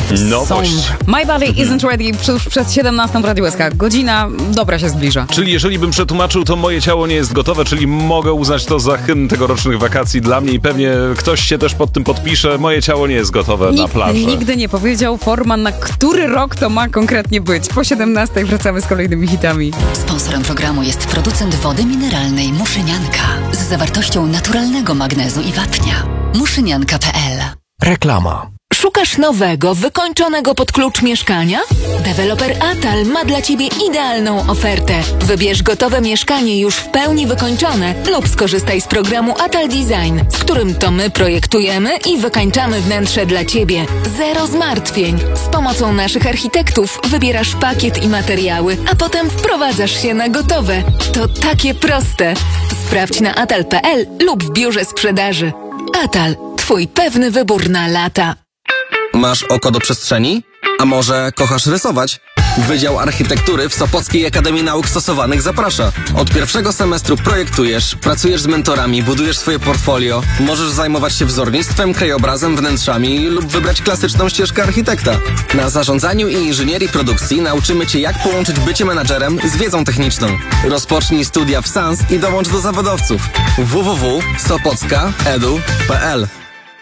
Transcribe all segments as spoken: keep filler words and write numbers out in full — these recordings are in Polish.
Nowość. My Body Isn't Ready już przed siedemnastą w Radiu S K. Godzina dobra się zbliża. Czyli jeżeli bym przetłumaczył, to moje ciało nie jest gotowe, czyli mogę uznać to za hymn tegorocznych wakacji dla mnie i pewnie ktoś się też pod tym podpisze. Moje ciało nie jest gotowe Nikt na plaży. nigdy nie powiedział Forman, na który rok to ma konkretnie być. Po siedemnastej wracamy z kolejnymi hitami. Sponsorem programu jest producent wody mineralnej Muszynianka z zawartością naturalnego magnezu i wapnia. muszynianka kropka p l. Reklama. Szukasz nowego, wykończonego pod klucz mieszkania? Deweloper Atal ma dla Ciebie idealną ofertę. Wybierz gotowe mieszkanie już w pełni wykończone lub skorzystaj z programu Atal Design, w którym to my projektujemy i wykańczamy wnętrze dla Ciebie. Zero zmartwień. Z pomocą naszych architektów wybierasz pakiet i materiały, a potem wprowadzasz się na gotowe. To takie proste. Sprawdź na atal kropka p l lub w biurze sprzedaży. Atal. Twój pewny wybór na lata. Masz oko do przestrzeni? A może kochasz rysować? Wydział Architektury w Sopockiej Akademii Nauk Stosowanych zaprasza. Od pierwszego semestru projektujesz, pracujesz z mentorami, budujesz swoje portfolio, możesz zajmować się wzornictwem, krajobrazem, wnętrzami lub wybrać klasyczną ścieżkę architekta. Na zarządzaniu i inżynierii produkcji nauczymy Cię, jak połączyć bycie menadżerem z wiedzą techniczną. Rozpocznij studia w S A N S i dołącz do zawodowców. w w w kropka sopocka kropka e d u kropka p l.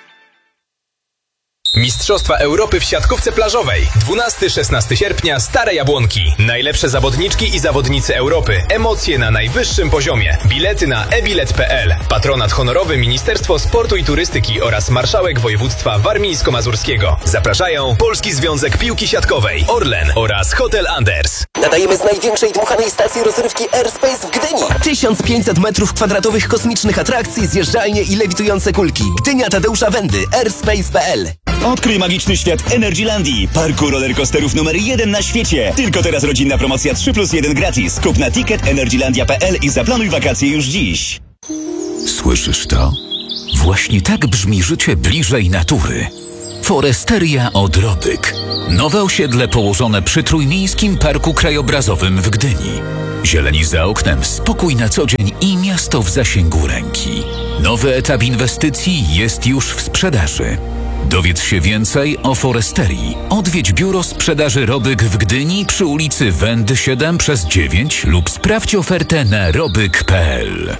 Mistrzostwa Europy w siatkówce plażowej. dwunastego do szesnastego sierpnia Stare Jabłonki. Najlepsze zawodniczki i zawodnicy Europy. Emocje na najwyższym poziomie. Bilety na e bilet kropka p l. Patronat honorowy Ministerstwo Sportu i Turystyki oraz Marszałek Województwa Warmińsko-Mazurskiego. Zapraszają Polski Związek Piłki Siatkowej, Orlen oraz Hotel Anders. Nadajemy z największej dmuchanej stacji rozrywki Airspace w Gdyni. tysiąc pięćset metrów kwadratowych kosmicznych atrakcji, zjeżdżalnie i lewitujące kulki. Gdynia Tadeusza Wendy. airspace kropka p l. Odkryj magiczny świat Energylandii, parku rollercoasterów numer jeden na świecie. Tylko teraz rodzinna promocja trzy plus jeden gratis. Kup na ticket energylandia kropka p l i zaplanuj wakacje już dziś. Słyszysz to? Właśnie tak brzmi życie bliżej natury. Foresteria Odrodek. Nowe osiedle położone przy Trójmiejskim Parku Krajobrazowym w Gdyni. Zieleni za oknem, spokój na co dzień i miasto w zasięgu ręki. Nowy etap inwestycji jest już w sprzedaży. Dowiedz się więcej o Foresterii. Odwiedź biuro sprzedaży Robyk w Gdyni przy ulicy Wendy siedem przez dziewięć lub sprawdź ofertę na robyk kropka p l.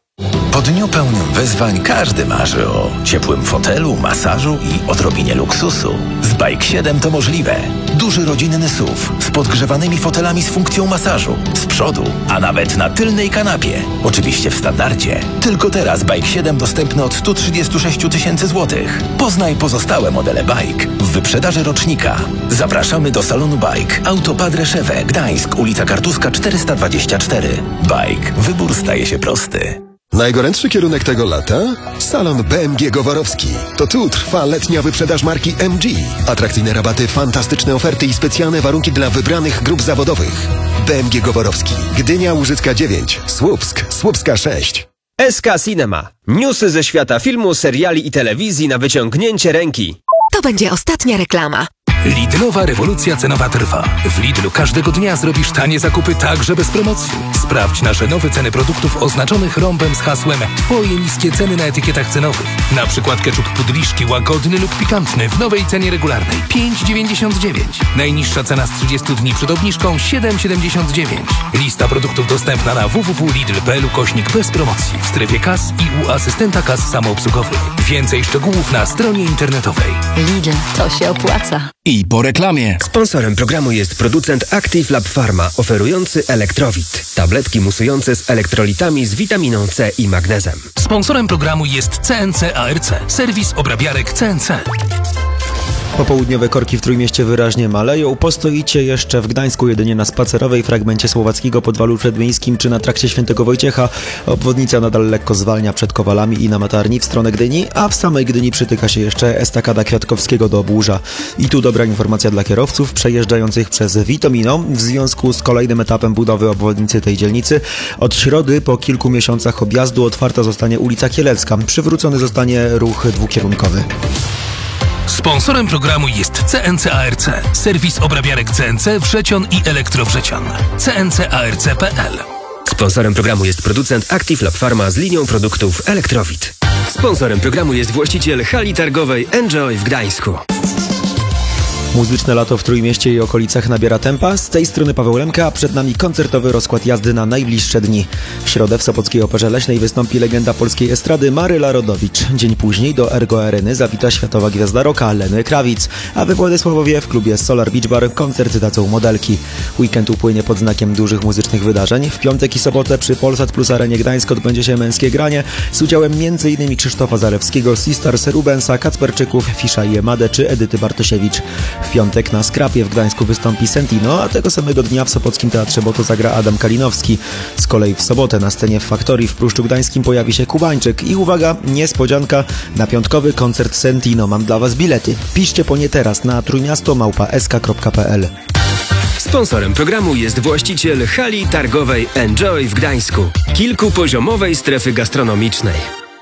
Po dniu pełnym wyzwań każdy marzy o ciepłym fotelu, masażu i odrobinie luksusu. Z Bike siedem to możliwe. Duży rodzinny S U V z podgrzewanymi fotelami z funkcją masażu. Z przodu, a nawet na tylnej kanapie. Oczywiście w standardzie. Tylko teraz Bike siedem dostępny od sto trzydzieści sześć tysięcy złotych. Poznaj pozostałe modele Bike w wyprzedaży rocznika. Zapraszamy do salonu Bike. Autopadre Szewe, Gdańsk, ulica Kartuska czterysta dwadzieścia cztery. Bike. Wybór staje się prosty. Najgorętszy kierunek tego lata? Salon B M G Goworowski. To tu trwa letnia wyprzedaż marki M G. Atrakcyjne rabaty, fantastyczne oferty i specjalne warunki dla wybranych grup zawodowych. B M G Goworowski. Gdynia, Łużycka dziewięć. Słupsk, Słupska sześć. S K Cinema. Newsy ze świata filmu, seriali i telewizji na wyciągnięcie ręki. To będzie ostatnia reklama. Lidlowa rewolucja cenowa trwa. W Lidlu każdego dnia zrobisz tanie zakupy także bez promocji. Sprawdź nasze nowe ceny produktów oznaczonych rąbem z hasłem Twoje niskie ceny na etykietach cenowych. Na przykład ketchup Pudliszki łagodny lub pikantny w nowej cenie regularnej pięć dziewięćdziesiąt dziewięć. Najniższa cena z trzydziestu dni przed obniżką siedem siedemdziesiąt dziewięć. Lista produktów dostępna na w w w kropka lidl kropka p l ukośnik bez promocji w strefie kas i u asystenta kas samoobsługowych. Więcej szczegółów na stronie internetowej. Lidl, to się opłaca. I po reklamie. Sponsorem programu jest producent Active Lab Pharma, oferujący Elektrowit. Tabletki musujące z elektrolitami z witaminą C i magnezem. Sponsorem programu jest C N C A R C, serwis obrabiarek C N C. Popołudniowe korki w Trójmieście wyraźnie maleją. Postoicie jeszcze w Gdańsku jedynie na spacerowej fragmencie Słowackiego, Podwalu Przedmieńskim czy na trakcie Świętego Wojciecha. Obwodnica nadal lekko zwalnia przed Kowalami i na Matarni w stronę Gdyni, a w samej Gdyni przytyka się jeszcze estakada Kwiatkowskiego do Obłuża. I tu dobra informacja dla kierowców przejeżdżających przez Witomino w związku z kolejnym etapem budowy obwodnicy tej dzielnicy. Od środy po kilku miesiącach objazdu otwarta zostanie ulica Kielecka. Przywrócony zostanie ruch dwukierunkowy. Sponsorem programu jest C N C A R C, serwis obrabiarek C N C Wrzecion i Elektrowrzecion. C N C A R C kropka p l. Sponsorem programu jest producent Active Lab Pharma z linią produktów Elektrowit. Sponsorem programu jest właściciel hali targowej Enjoy w Gdańsku. Muzyczne lato w Trójmieście i okolicach nabiera tempa. Z tej strony Paweł Lemka, a przed nami koncertowy rozkład jazdy na najbliższe dni. W środę w Sopockiej Operze Leśnej wystąpi legenda polskiej estrady Maryla Rodowicz. Dzień później do Ergo Areny zawita światowa gwiazda rocka Lenny Kravitz, a we Władysławowie w klubie Solar Beach Bar koncert dadzą modelki. Weekend upłynie pod znakiem dużych muzycznych wydarzeń. W piątek i sobotę przy Polsat Plus Arenie Gdańsk odbędzie się męskie granie z udziałem m.in. Krzysztofa Zalewskiego, Sistars, Rubensa, Kacperczyków, Fisza i Emadę czy Edyty Bartosiewicz. W piątek na Skrapie w Gdańsku wystąpi Sentino, a tego samego dnia w Sopockim Teatrze Botu zagra Adam Kalinowski. Z kolei w sobotę na scenie w Faktorii w Pruszczu Gdańskim pojawi się Kubańczyk i uwaga, niespodzianka, na piątkowy koncert Sentino mam dla Was bilety. Piszcie po nie teraz na trójmiasto małpa s k kropka p l. Sponsorem programu jest właściciel hali targowej Enjoy w Gdańsku, kilkupoziomowej strefy gastronomicznej.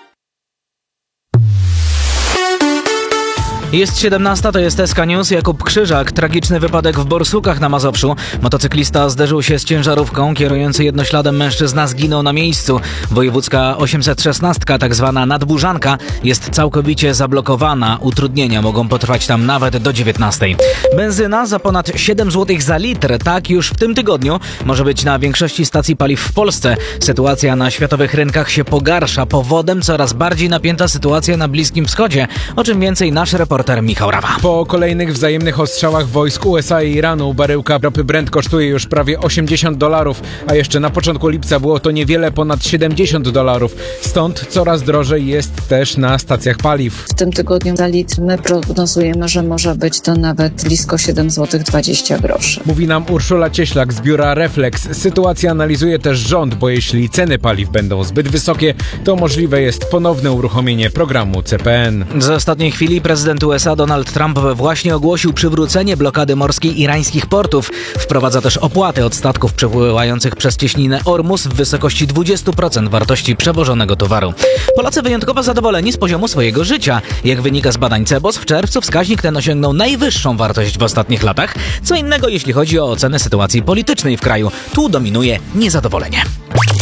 Jest siedemnasta, to jest S K News. Jakub Krzyżak. Tragiczny wypadek w Borsukach na Mazowszu. Motocyklista zderzył się z ciężarówką. Kierujący jednośladem mężczyzna zginął na miejscu. Wojewódzka osiemset szesnaście, tak zwana nadburzanka, jest całkowicie zablokowana. Utrudnienia mogą potrwać tam nawet do dziewiętnastej. Benzyna za ponad siedem złotych za litr. Tak już w tym tygodniu może być na większości stacji paliw w Polsce. Sytuacja na światowych rynkach się pogarsza. Powodem coraz bardziej napięta sytuacja na Bliskim Wschodzie. O czym więcej nasz reporter Michał Rawa. Po kolejnych wzajemnych ostrzałach wojsk U S A i Iranu baryłka ropy Brent kosztuje już prawie osiemdziesiąt dolarów, a jeszcze na początku lipca było to niewiele ponad siedemdziesiąt dolarów. Stąd coraz drożej jest też na stacjach paliw. W tym tygodniu za litr my prognozujemy, że może być to nawet blisko siedem złotych dwadzieścia groszy. Mówi nam Urszula Cieślak z biura Reflex. Sytuację analizuje też rząd, bo jeśli ceny paliw będą zbyt wysokie, to możliwe jest ponowne uruchomienie programu C P N. Z ostatniej chwili prezydent U S A Donald Trump właśnie ogłosił przywrócenie blokady morskiej irańskich portów. Wprowadza też opłaty od statków przepływających przez cieśninę Ormus w wysokości dwadzieścia procent wartości przewożonego towaru. Polacy wyjątkowo zadowoleni z poziomu swojego życia. Jak wynika z badań C E B O S, w czerwcu wskaźnik ten osiągnął najwyższą wartość w ostatnich latach. Co innego jeśli chodzi o ocenę sytuacji politycznej w kraju. Tu dominuje niezadowolenie.